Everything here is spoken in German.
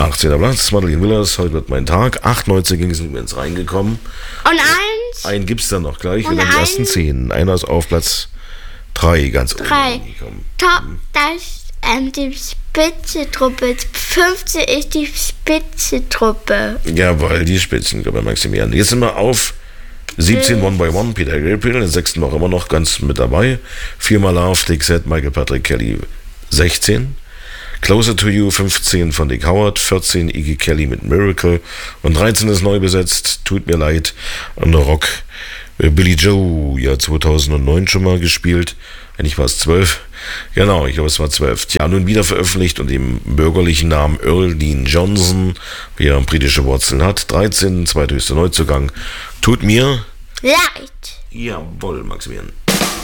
18. Platz, Madeline Willers, heute wird mein Tag. 98 sind wir ins Reingekommen. Und einen gibt's dann noch gleich. Und Und dann die ersten 10. Einer ist auf Platz 3 ganz oben angekommen. Top, das die Spitzentruppe. 15 ist die Spitzentruppe. Jawohl, die Spitzengruppe, Maximilian. Jetzt sind wir auf 17 One by One, Peter Gabriel, in der 6. Woche immer noch ganz mit dabei. 4-mal Love, Dick Set, Michael Patrick Kelly 16. Closer to You 15 von Dick Howard, 14 Iggy Kelly mit Miracle und 13 ist neu besetzt, Tut mir leid, an der Rock. Billy Joe, ja 2009 schon mal gespielt, eigentlich war es 12, genau, ich glaube es war 12. Ja, nun wieder veröffentlicht unter dem bürgerlichen Namen Earl Dean Johnson, wie er britische Wurzeln hat. 13, zweithöchster Neuzugang, Tut mir leid. Jawohl, Maximilian.